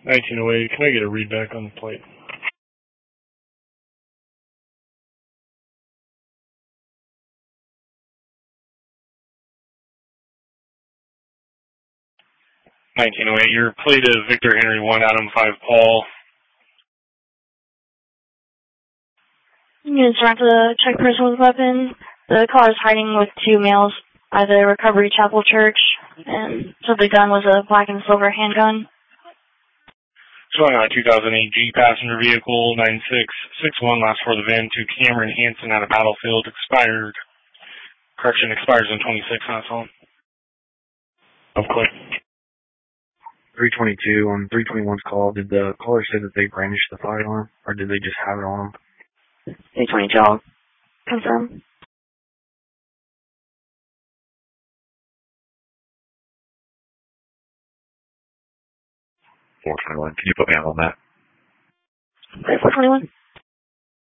1908, can I get a readback on the plate? Your plate is Victor Henry 1, Adam 5, Paul. Units around to check person with weapon. The car is hiding with two males by the Recovery Chapel Church, and so the gun was a black and silver handgun. Showing on 2008 Jeep passenger vehicle 9661, last for the VIN to Cameron Hansen at a Battlefield, expires in 26, that's all. I'm clear. 322 on 321's call, did the caller say that they brandished the firearm, or did they just have it on them? 322, I'll confirm. 421, can you put me on that? 421.